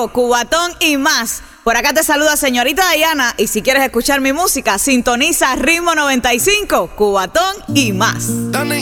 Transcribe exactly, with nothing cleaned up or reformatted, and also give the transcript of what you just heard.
cinco, Cubatón y más. Por acá te saluda señorita Dayana y si quieres escuchar mi música, sintoniza Ritmo noventa y cinco, Cubatón y más. Dani.